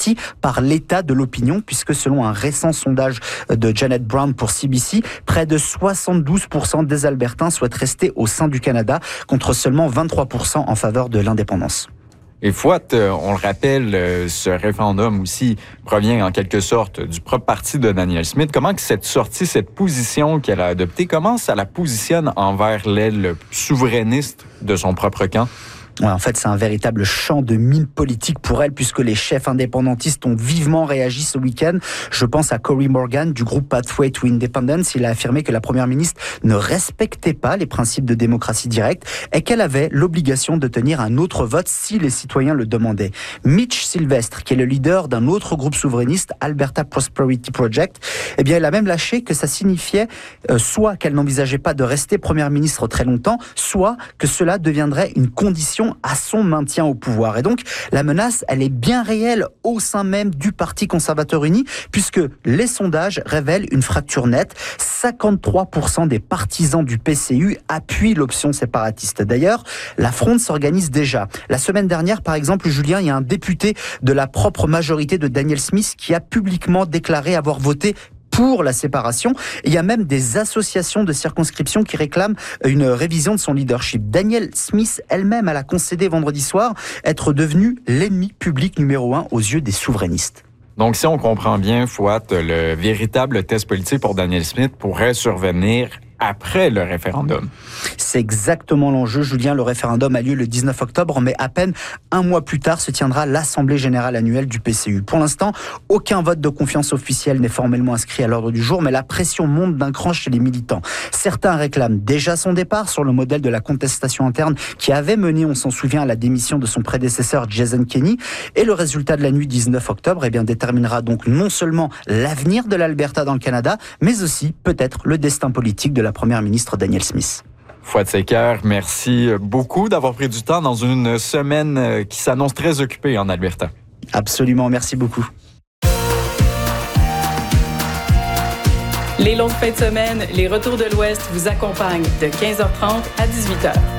aussi par l'état de l'opinion, puisque selon un récent sondage de Janet Brown pour CBC, près de 72% des Albertains souhaitent rester au sein du Canada, contre seulement 23% en faveur de l'indépendance. Et Fouad, on le rappelle, ce référendum aussi provient en quelque sorte du propre parti de Danielle Smith. Comment que cette sortie, cette position qu'elle a adoptée, comment ça la positionne envers l'aile souverainiste de son propre camp? Ouais, en fait, c'est un véritable champ de mine politique pour elle, puisque les chefs indépendantistes ont vivement réagi ce week-end. Je pense à Cory Morgan du groupe Pathway to Independence. Il a affirmé que la première ministre ne respectait pas les principes de démocratie directe et qu'elle avait l'obligation de tenir un autre vote si les citoyens le demandaient. Mitch Sylvestre, qui est le leader d'un autre groupe souverainiste, Alberta Prosperity Project, eh bien, il a même lâché que ça signifiait soit qu'elle n'envisageait pas de rester première ministre très longtemps, soit que cela deviendrait une condition à son maintien au pouvoir. Et donc, la menace, elle est bien réelle au sein même du Parti conservateur uni, puisque les sondages révèlent une fracture nette. 53% des partisans du PCU appuient l'option séparatiste. D'ailleurs, la fronde s'organise déjà. La semaine dernière, par exemple, Julien, il y a un député de la propre majorité de Danielle Smith qui a publiquement déclaré avoir voté pour la séparation. Il y a même des associations de circonscription qui réclament une révision de son leadership. Danielle Smith elle-même, elle a concédé vendredi soir être devenue l'ennemi public numéro 1 aux yeux des souverainistes. Donc, si on comprend bien, Fouad, le véritable test politique pour Danielle Smith pourrait survenir après le référendum. C'est exactement l'enjeu, Julien. Le référendum a lieu le 19 octobre, mais à peine un mois plus tard se tiendra l'Assemblée générale annuelle du PCU. Pour l'instant, aucun vote de confiance officiel n'est formellement inscrit à l'ordre du jour, mais la pression monte d'un cran chez les militants. Certains réclament déjà son départ sur le modèle de la contestation interne qui avait mené, on s'en souvient, à la démission de son prédécesseur Jason Kenney. Et le résultat de la nuit 19 octobre déterminera donc non seulement l'avenir de l'Alberta dans le Canada, mais aussi peut-être le destin politique de la première ministre Danielle Smith. Fouad Secker, merci beaucoup d'avoir pris du temps dans une semaine qui s'annonce très occupée en Alberta. Absolument, merci beaucoup. Les longues fins de semaine, les retours de l'Ouest vous accompagnent de 15h30 à 18h.